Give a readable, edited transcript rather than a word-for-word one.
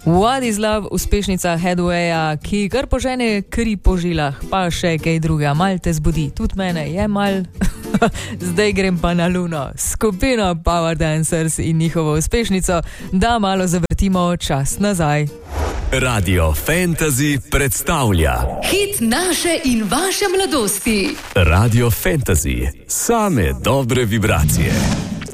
What is love, uspešnica Headwaya, ki kar požene kri po žilah, pa še kaj druga, mal te zbudi, tudi mene je mal. Zdaj grem pa na luno, skupino Power Dancers in njihovo uspešnico, da malo zavrtimo čas nazaj. Radio Fantasy predstavlja hit naše in vaše mladosti. Radio Fantasy, same dobre vibracije.